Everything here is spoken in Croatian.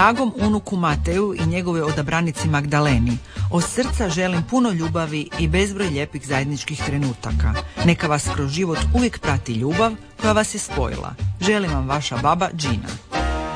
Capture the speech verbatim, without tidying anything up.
dragom unuku Mateju i njegove odabranici Magdaleni, od srca želim puno ljubavi i bezbroj lijepih zajedničkih trenutaka. Neka vas kroz život uvijek prati ljubav koja vas je spojila. Želim vam vaša baba Gina.